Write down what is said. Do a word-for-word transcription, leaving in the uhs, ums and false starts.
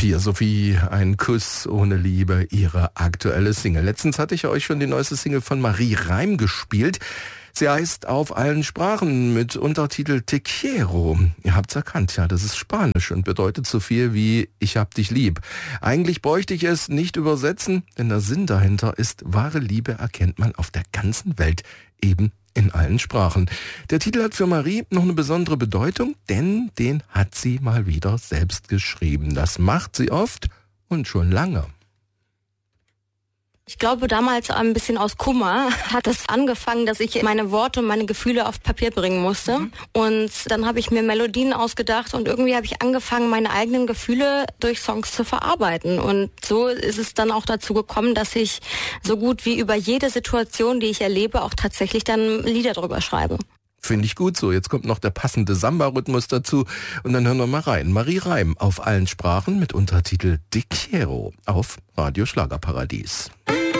Hier Sophie, ein Kuss ohne Liebe, ihre aktuelle Single. Letztens hatte ich euch schon die neueste Single von Marie Reim gespielt. Sie heißt Auf allen Sprachen mit Untertitel Te quiero. Ihr habt's erkannt, ja, das ist Spanisch und bedeutet so viel wie Ich hab dich lieb. Eigentlich bräuchte ich es nicht übersetzen, denn der Sinn dahinter ist, wahre Liebe erkennt man auf der ganzen Welt, eben in allen Sprachen. Der Titel hat für Marie noch eine besondere Bedeutung, denn den hat sie mal wieder selbst geschrieben. Das macht sie oft und schon lange. Ich glaube, damals ein bisschen aus Kummer hat es angefangen, dass ich meine Worte und meine Gefühle auf Papier bringen musste. Mhm. Und dann habe ich mir Melodien ausgedacht und irgendwie habe ich angefangen, meine eigenen Gefühle durch Songs zu verarbeiten. Und so ist es dann auch dazu gekommen, dass ich so gut wie über jede Situation, die ich erlebe, auch tatsächlich dann Lieder drüber schreibe. Finde ich gut so. Jetzt kommt noch der passende Samba-Rhythmus dazu und dann hören wir mal rein. Marie Reim auf allen Sprachen mit Untertitel Te quiero auf Radio Schlagerparadies.